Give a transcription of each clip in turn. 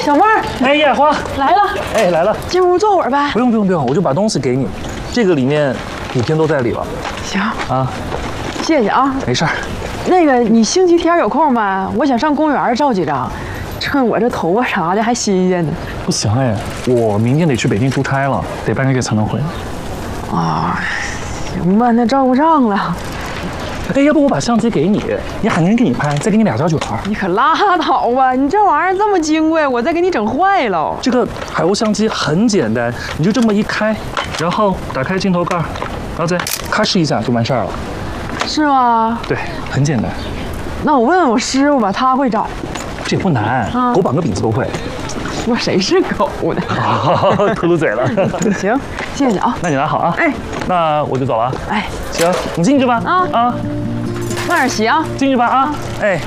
小妹儿， 哎，野花来了， 哎，来了， 进屋坐会儿呗。 不用，我就把东西给你，这个里面5天都在里了。 行啊， 谢谢啊。 没事儿。 那个，你星期天有空吗？我想上公园照几张，趁我这头发啥的还新鲜呢。 不行哎，我明天得去北京出差了，得半个月才能回来。 啊，行吧，那照不上了。 哎，要不我把相机给你，你喊人给你拍，再给你2小卷。 你可拉倒吧！你这玩意儿这么金贵，我再给你整坏了。 这个海鸥相机很简单，你就这么一开，然后打开镜头盖，然后再咔哧一下就完事儿了。 是吗？ 对，很简单。 那我问问我师傅吧，他会照。 这也不难，狗绑个饼子都会。 说谁是狗呢？ 秃噜嘴了。 行，谢谢啊。 那你拿好啊。哎，那我就走了。 哎， 行，你进去吧。啊， 慢点洗啊。 进去吧啊。哎。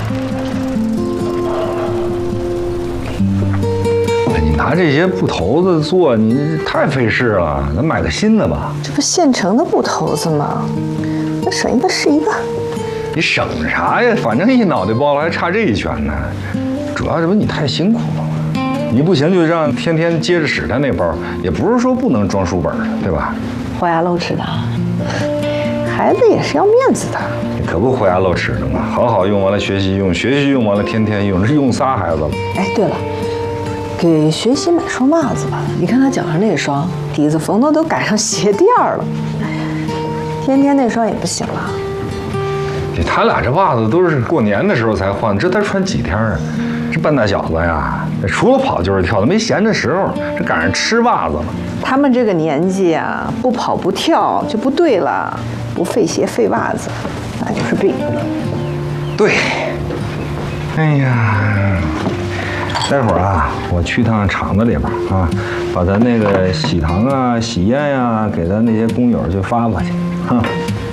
你拿这些布头子做，你太费事了。咱买个新的吧。 这不现成的布头子吗？那省一个是一个。 你省啥呀？反正一脑袋包了，还差这一拳呢。主要这不你太辛苦了。你不行就让天天接着使他那包，也不是说不能装书本的，对吧？ 豁牙露齿的，孩子也是要面子的。 你可不豁牙露齿的嘛，好好用完了学习用，学习用完了天天用，这用仨孩子了。 哎，对了，给学习买双袜子吧。你看他脚上那双，底子缝的都赶上鞋垫了。天天那双也不行了。 他俩这袜子都是过年的时候才换，这他穿几天啊？这笨大小子呀，除了跑就是跳的，没闲着时候，这赶上吃袜子了。 他们这个年纪啊，不跑不跳就不对了，不费鞋费袜子，那就是病。 对，哎呀，待会儿啊，我去趟厂子里边啊，把咱那个喜糖啊、喜宴呀，给咱那些工友去发去。哼，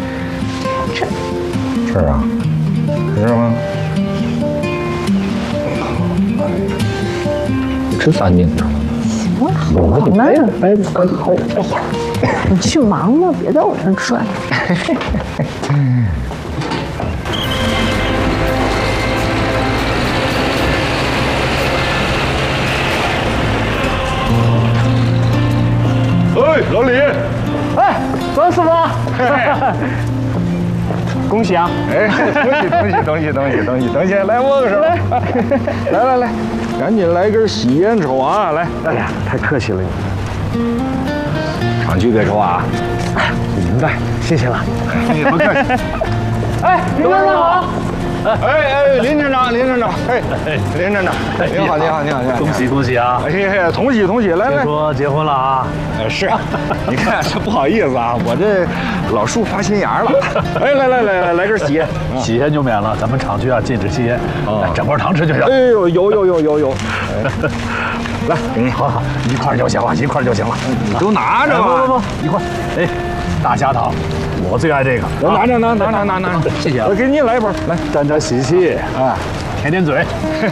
这儿啊，是这吗？真干净着呢。 行了，好呢。哎呀，你去忙吧，别在我这儿转。 哎，老李， 哎，张师傅，恭喜啊！ 哎，东西，来握个手。来，赶紧来根喜烟抽啊！来， 哎呀，太客气了你。 厂区别抽啊！ 明白，谢谢了。 不客气。 哎，林站长好。 哎，林站长，林站长，您好， 恭喜啊！ 哎，同喜，来。 听说结婚了啊？ 是啊，你看这不好意思啊，我这老树发新芽了。哎，来根喜烟， 喜烟就免了，咱们厂区啊禁止吸烟，整块糖吃就行。 哎呦，有。来，给你， 好，一块就行了。 你都拿着吧。 不，一块。哎，大虾糖，我最爱这个。 拿， 谢谢啊。 我给您来一包，来沾点喜气，哎，舔舔嘴。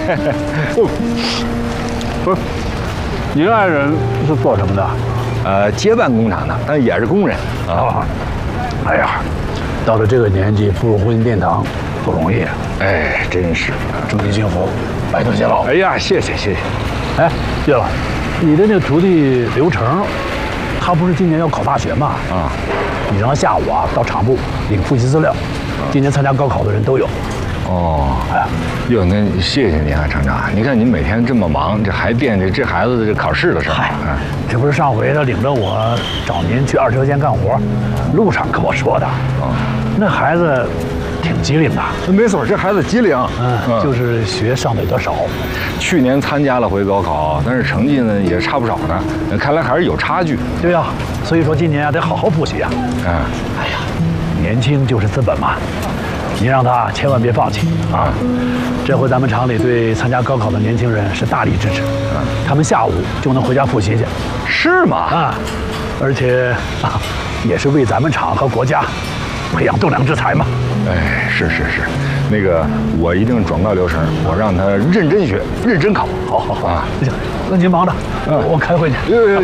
不是，你的爱人是做什么的？ 接办工厂的，但也是工人啊。哎呀，到了这个年纪步入婚姻殿堂不容易啊。 哎，真是， 祝你幸福，白头偕老。 哎呀，谢谢。 哎，对了，你的那个徒弟刘成，他不是今年要考大学吗？ 啊， 你让他下午啊到厂部领复习资料，今年参加高考的人都有。 哦，哎，哟，那谢谢您啊，厂长。你看您每天这么忙，这还惦记这孩子的这考试的事儿。 嗨，这不是上回他领着我找您去2车间干活，路上跟我说的。那孩子挺机灵的。 没错，这孩子机灵。 就是学上的有点少。 去年参加了回高考，但是成绩呢也差不少呢。看来还是有差距。 对呀，所以说今年啊得好好复习啊。哎呀，年轻就是资本嘛。您让他千万别放弃啊！这回咱们厂里对参加高考的年轻人是大力支持，他们下午就能回家复习去。 是吗？ 啊，而且也是为咱们厂和国家培养栋梁之才嘛。 哎，是，那个我一定转告刘成，我让他认真学，认真考。 好啊，行，那您忙着，我开会去。